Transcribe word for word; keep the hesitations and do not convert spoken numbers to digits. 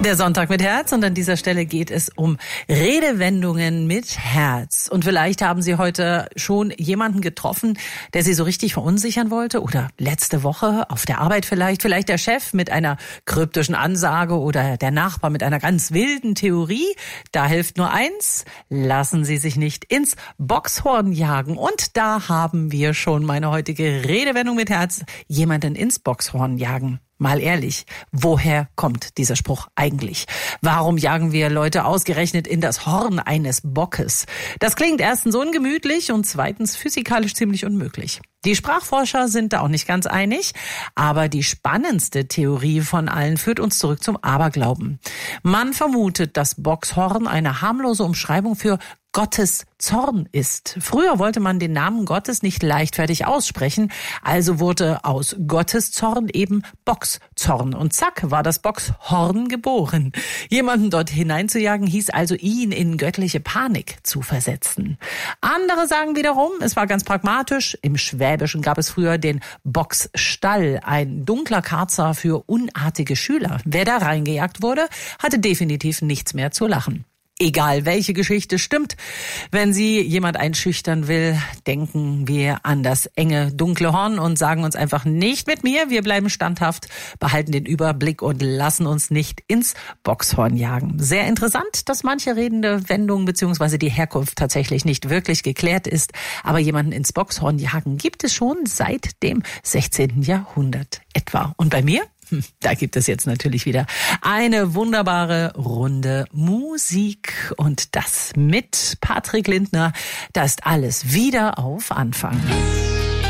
Der Sonntag mit Herz, und an dieser Stelle geht es um Redewendungen mit Herz. Und vielleicht haben Sie heute schon jemanden getroffen, der Sie so richtig verunsichern wollte, oder letzte Woche auf der Arbeit vielleicht, vielleicht der Chef mit einer kryptischen Ansage oder der Nachbar mit einer ganz wilden Theorie. Da hilft nur eins: lassen Sie sich nicht ins Boxhorn jagen. Und da haben wir schon meine heutige Redewendung mit Herz: jemanden ins Boxhorn jagen. Mal ehrlich, woher kommt dieser Spruch eigentlich? Warum jagen wir Leute ausgerechnet in das Horn eines Bockes? Das klingt erstens ungemütlich und zweitens physikalisch ziemlich unmöglich. Die Sprachforscher sind da auch nicht ganz einig, aber die spannendste Theorie von allen führt uns zurück zum Aberglauben. Man vermutet, dass Boxhorn eine harmlose Umschreibung für Gottes Zorn ist. Früher wollte man den Namen Gottes nicht leichtfertig aussprechen, also wurde aus Gottes Zorn eben Boxzorn. Und zack, war das Boxhorn geboren. Jemanden dort hineinzujagen hieß also, ihn in göttliche Panik zu versetzen. Andere sagen wiederum, es war ganz pragmatisch. Im Schwäbischen gab es früher den Boxstall, ein dunkler Karzer für unartige Schüler. Wer da reingejagt wurde, hatte definitiv nichts mehr zu lachen. Egal welche Geschichte stimmt, wenn sie jemand einschüchtern will, denken wir an das enge, dunkle Horn und sagen uns einfach: nicht mit mir, wir bleiben standhaft, behalten den Überblick und lassen uns nicht ins Boxhorn jagen. Sehr interessant, dass manche redende Wendung bzw. die Herkunft tatsächlich nicht wirklich geklärt ist, aber jemanden ins Boxhorn jagen gibt es schon seit dem sechzehnten Jahrhundert etwa. Und bei mir? Da gibt es jetzt natürlich wieder eine wunderbare Runde Musik, und das mit Patrick Lindner. Da ist alles wieder auf Anfang.